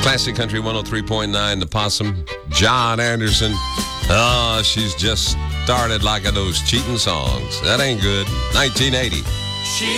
Classic Country 103.9, The Possum, John Anderson. Oh, she's just started liking those cheating songs. That ain't good. 1980.